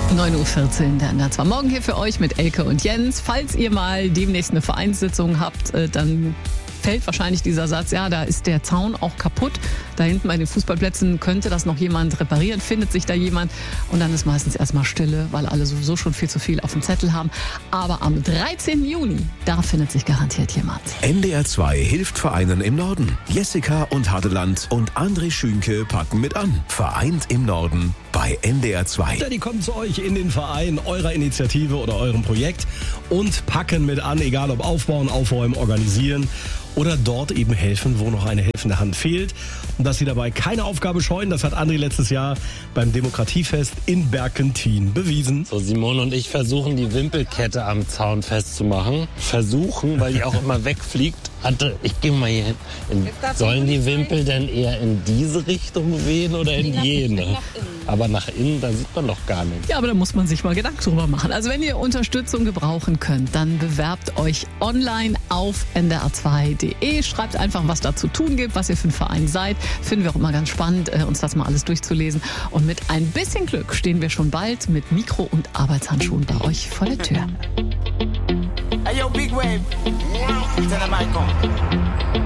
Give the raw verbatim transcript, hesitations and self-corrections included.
neun Uhr vierzehn, der N D R zwei. Morgen hier für euch mit Elke und Jens. Falls ihr mal demnächst eine Vereinssitzung habt, dann fällt wahrscheinlich dieser Satz, ja, da ist der Zaun auch kaputt. Da hinten bei den Fußballplätzen könnte das noch jemand reparieren, findet sich da jemand. Und dann ist meistens erstmal Stille, weil alle sowieso schon viel zu viel auf dem Zettel haben. Aber am dreizehnten Juni, da findet sich garantiert jemand. N D R zwei hilft Vereinen im Norden. Jessica und Hadeland und André Schünke packen mit an. Vereint im Norden bei N D R zwei. Ja, die kommen zu euch in den Verein eurer Initiative oder eurem Projekt und packen mit an, egal ob aufbauen, aufräumen, organisieren oder dort eben helfen, wo noch eine helfende Hand fehlt. Und dass sie dabei keine Aufgabe scheuen, das hat André letztes Jahr beim Demokratiefest in Berkentin bewiesen. So, Simone und ich versuchen, die Wimpelkette am Zaun festzumachen. Versuchen, weil die auch immer wegfliegt. Warte, ich gehe mal hier hin. In, sollen die Wimpel denn eher in diese Richtung wehen oder in jene? Aber nach innen, da sieht man doch gar nichts. Ja, aber da muss man sich mal Gedanken drüber machen. Also wenn ihr Unterstützung gebrauchen könnt, dann bewerbt euch online auf N D R zwei punkt de. Schreibt einfach, was da zu tun gibt, was ihr für ein Verein seid. Finden wir auch immer ganz spannend, uns das mal alles durchzulesen. Und mit ein bisschen Glück stehen wir schon bald mit Mikro- und Arbeitshandschuhen bei euch vor der Tür. Hey, yo, Big Wave. Tell them I come.